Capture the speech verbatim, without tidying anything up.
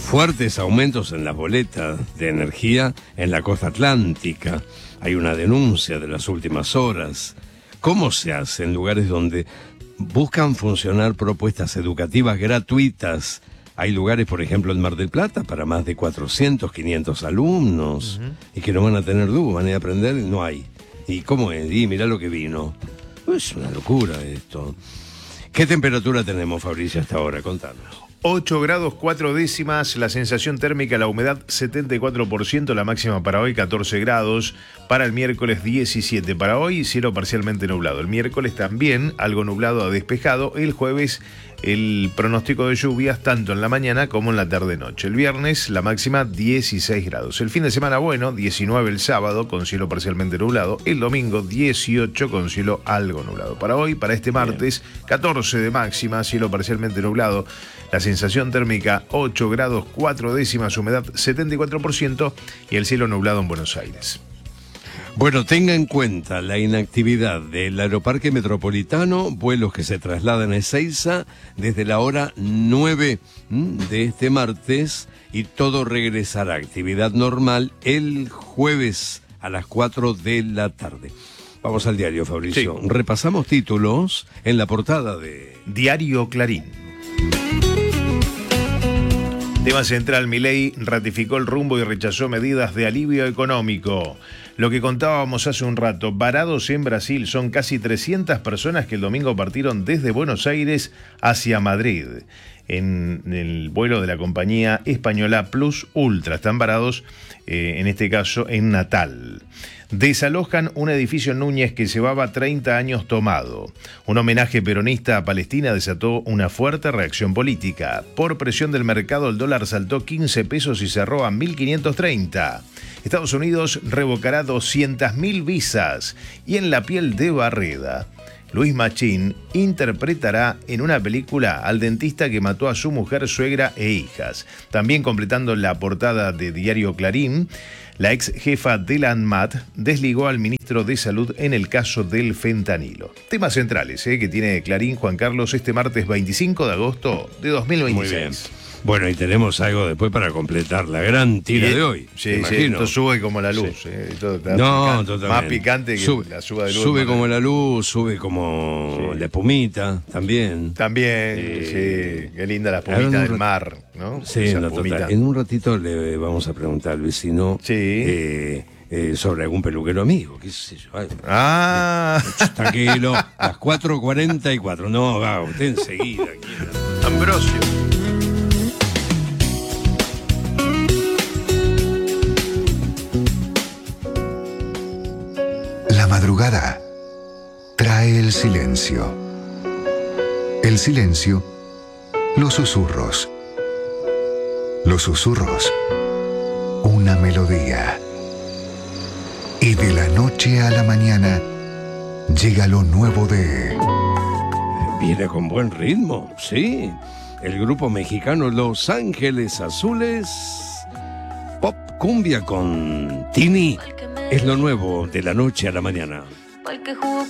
fuertes aumentos en las boletas de energía en la costa atlántica. Hay una denuncia de las últimas horas. ¿Cómo se hace en lugares donde buscan funcionar propuestas educativas gratuitas? Hay lugares, por ejemplo, en Mar del Plata, para más de cuatrocientos, quinientos alumnos, uh-huh. y que no van a tener luz, van a ir a aprender, no hay. ¿Y cómo es? Y mirá lo que vino. Es una locura esto. ¿Qué temperatura tenemos, Fabricio, hasta ahora? Contanos. ocho grados cuatro décimas, la sensación térmica, la humedad setenta y cuatro por ciento, la máxima para hoy catorce grados, para el miércoles diecisiete, para hoy cielo parcialmente nublado, el miércoles también algo nublado a despejado, el jueves el pronóstico de lluvias tanto en la mañana como en la tarde-noche, el viernes la máxima dieciséis grados, el fin de semana bueno, diecinueve el sábado con cielo parcialmente nublado, el domingo dieciocho con cielo algo nublado, para hoy, para este martes, catorce de máxima, cielo parcialmente nublado, la sensación térmica ocho grados cuatro décimas, humedad setenta y cuatro por ciento y el cielo nublado en Buenos Aires. Bueno, tenga en cuenta la inactividad del Aeroparque Metropolitano, vuelos que se trasladan a Ezeiza desde la hora nueve de este martes y todo regresará a actividad normal el jueves a las cuatro de la tarde. Vamos al diario, Fabricio. Sí. Repasamos títulos en la portada de Diario Clarín. Tema central, Milei ratificó el rumbo y rechazó medidas de alivio económico. Lo que contábamos hace un rato, varados en Brasil, son casi trescientas personas que el domingo partieron desde Buenos Aires hacia Madrid. En el vuelo de la compañía española Plus Ultra, están varados, eh, en este caso, en Natal. Desalojan un edificio en Núñez que llevaba treinta años tomado. Un homenaje peronista a Palestina desató una fuerte reacción política. Por presión del mercado, el dólar saltó quince pesos y cerró a mil quinientos treinta. Estados Unidos revocará doscientas mil visas. Y en la piel de Barreda, Luis Machín interpretará en una película al dentista que mató a su mujer, suegra e hijas. También completando la portada de Diario Clarín, la ex jefa de la ANMAT desligó al ministro de Salud en el caso del fentanilo. Temas centrales eh, que tiene Clarín, Juan Carlos, este martes veinticinco de agosto de dos mil veintiséis. Muy bien. Bueno, y tenemos algo después para completar la gran tira de hoy. Sí, sí, esto sube como la luz. Sí. Eh, todo está no, picante, totalmente. Más picante que sube, la suba de luz. Sube como la luz, sube como sí. la espumita, también. También, eh, sí. Qué linda la espumita del mar, ¿no? Sí, no, total. En un ratito le vamos a preguntar al vecino sí. eh, eh, sobre algún peluquero amigo, qué sé yo. Ay, ah. eh, tranquilo, las cuatro cuarenta y cuatro. No, va, usted enseguida. Quiera. Ambrosio. La madrugada trae el silencio. El silencio, los susurros. Los susurros, una melodía. Y de la noche a la mañana llega lo nuevo de... Viene con buen ritmo, sí. El grupo mexicano Los Ángeles Azules. Pop cumbia con Tini. Es lo nuevo de la noche a la mañana.